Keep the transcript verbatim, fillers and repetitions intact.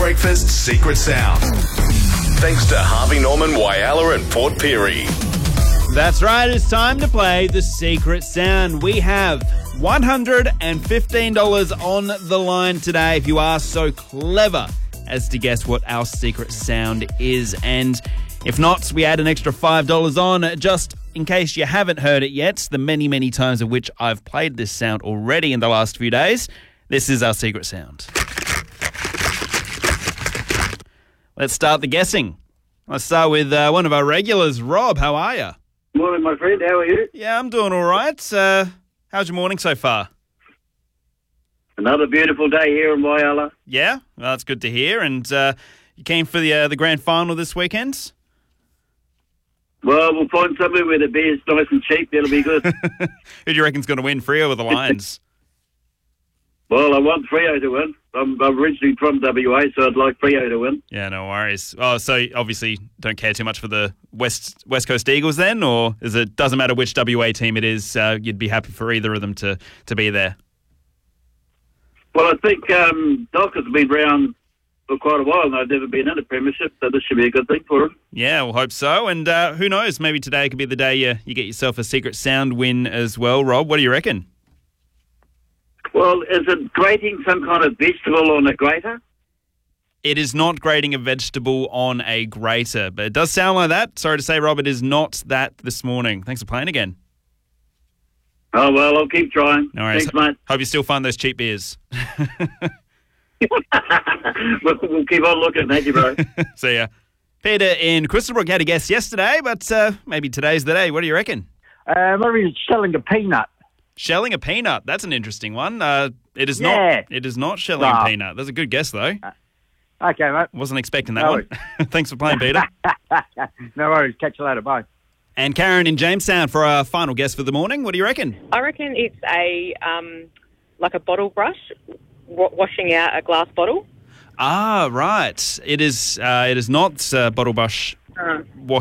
Breakfast Secret Sound. Thanks to Harvey Norman, Whyalla and Port Pirie. That's right, it's time to play the Secret Sound. We have one hundred fifteen dollars on the line today if you are so clever as to guess what our secret sound is. And if not, we add an extra five dollars on just in case you haven't heard it yet, the many, many times of which I've played this sound already in the last few days. This is our secret sound. Let's start the guessing. Let's start with uh, one of our regulars. Rob, how are you? Morning, my friend. How are you? Yeah, I'm doing all right. Uh, how's your morning so far? Another beautiful day here in Whyalla. Yeah, well, that's good to hear. And uh, you came for the uh, the grand final this weekend? Well, we'll find somewhere where the beer's nice and cheap. That'll be good. Who do you reckon's going to win, Freo or the Lions? Well, I want Freo to win. I'm, I'm originally from W A, so I'd like Freo to win. Yeah, no worries. Oh, so you obviously don't care too much for the West West Coast Eagles then, or is it doesn't matter which W A team it is, uh, you'd be happy for either of them to, to be there? Well, I think um, Dockers have been around for quite a while and they've never been in a premiership, so this should be a good thing for them. Yeah, we'll hope so. And uh, who knows, maybe today could be the day you, you get yourself a secret sound win as well. Rob, what do you reckon? Well, is it grating some kind of vegetable on a grater? It is not grating a vegetable on a grater, but it does sound like that. Sorry to say, Rob, it is not that this morning. Thanks for playing again. Oh, well, I'll keep trying. No worries. Thanks, mate. Hope you still find those cheap beers. we'll, we'll keep on looking. Thank you, bro. See ya. Peter in Crystalbrook had a guess yesterday, but uh, maybe today's the day. What do you reckon? Uh, maybe selling a peanut. Shelling a peanut. That's an interesting one. Uh, it is Yeah. not. It is not shelling Nah. a peanut. That's a good guess, though. Okay, mate. Wasn't expecting that No one. Thanks for playing, Peter. No worries. Catch you later. Bye. And Karen in Jamestown for our final guess for the morning. What do you reckon? I reckon it's a um, like a bottle brush wa- washing out a glass bottle. Ah, right. It is. Uh, it is not uh, bottle brush Uh.